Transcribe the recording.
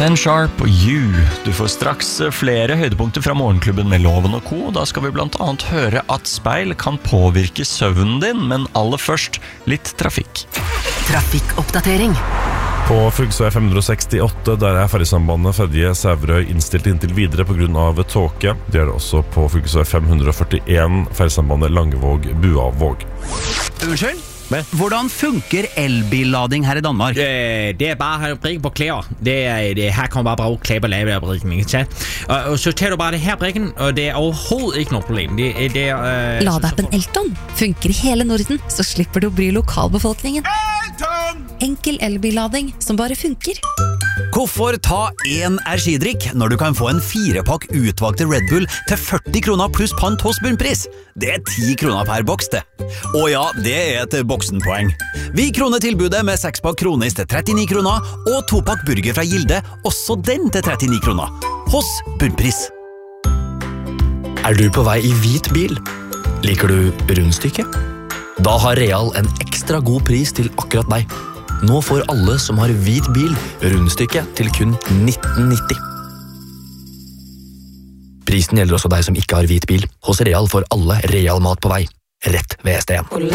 10 Sharp og You. Du får straks flere høydepunkter fra Morgenklubben med Loven og Co. Da skal vi blant annet høre at speil kan påvirke søvnen din, men aller først litt trafikk. Trafikkoppdatering. På fylkesvei 568, der ferjesambandet Fedje-Sæverøy innstilt inntil videre på grunn av tåke. Det det også på fylkesvei 541, ferjesambandet Langevåg-Buavåg. Unnskyld? Hvordan funker elbillading her i Danmark? Det bare at brikke på klær. Her kan man bare bruge klær på lavebrikken, ikke sant? Og så tager du bare det her brikken, og det overhovedet ikke noe problem. Ladappen Elton funker i hele Norden, så slipper du å bry lokalbefolkningen. Enkel elbillading som bare funker. Hvorfor ta en energidrikk når du kan få en 4-pakk utvalgte Red Bull til 40 kroner pluss pant hos bunnpris? Det 10 kroner per boks, det. Og ja, det et boksenpoeng. Vi kroner tilbudet med 6-pakk kronis til 39 kroner, og 2-pakk burger fra Gilde, også den til 39 kroner. Hos bunnpris. Du på vei i hvit bil? Liker du rundstykke? Da har Real en ekstra god pris til akkurat deg. Nå får alle som har hvit bil rundstykke til kun 19,90. Prisen gjelder også deg som ikke har hvit bil. Hos Real får alle Real mat på vei. Rett ved ST1.